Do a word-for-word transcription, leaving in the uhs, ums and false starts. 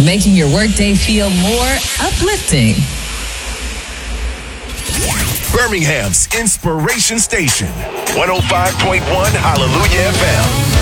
making your workday feel more uplifting. Birmingham's Inspiration Station, one oh five point one Hallelujah F M.